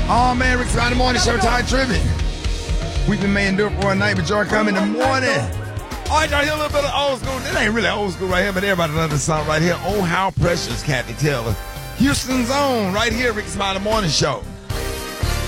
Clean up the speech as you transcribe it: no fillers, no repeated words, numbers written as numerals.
Oh man, Rick Friday morning show, Ty Tribbett. Weeping may endure for a night, but joy come in the morning. All right, y'all hear a little bit of old school. This ain't really old school right here, but everybody loves the song right here. Oh, how precious, Kathy Taylor. Houston's own, right here, Rick Friday morning show.